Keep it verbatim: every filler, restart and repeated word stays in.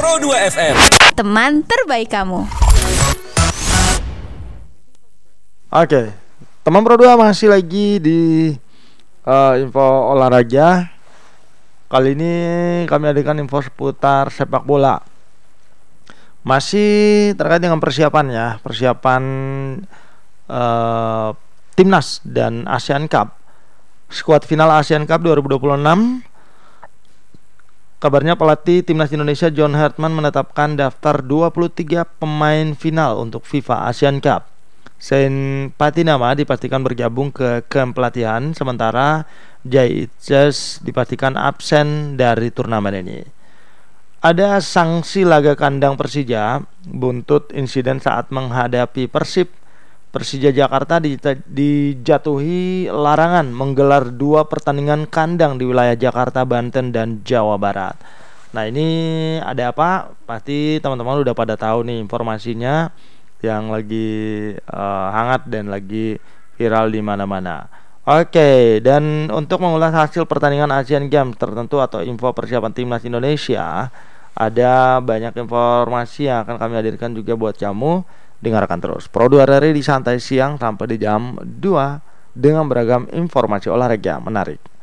Pro dua F M, teman terbaik kamu. Oke, teman Pro dua masih lagi di uh, info olahraga. Kali ini kami hadirkan info seputar sepak bola. Masih terkait dengan persiapan ya, persiapan uh, Timnas dan ASEAN Cup. Skuad final ASEAN Cup dua ribu dua puluh enam. Kabarnya pelatih Timnas Indonesia John Hartman menetapkan daftar dua puluh tiga pemain final untuk FIFA ASEAN Cup. Sein Patinama dipastikan bergabung ke kamp pelatihan, sementara Jai Itjes dipastikan absen dari turnamen ini. Ada sanksi laga kandang Persija buntut insiden saat menghadapi Persib. Persija Jakarta dijatuhi larangan menggelar dua pertandingan kandang di wilayah Jakarta, Banten, dan Jawa Barat. Nah, ini ada apa? Pasti teman-teman udah pada tahu nih informasinya yang lagi uh, hangat dan lagi viral di mana-mana. Oke, dan untuk mengulas hasil pertandingan Asian Games tertentu atau info persiapan Timnas Indonesia, ada banyak informasi yang akan kami hadirkan juga buat kamu. Dengarkan terus Pro dua R R I di santai siang sampai di jam dua dengan beragam informasi olahraga menarik.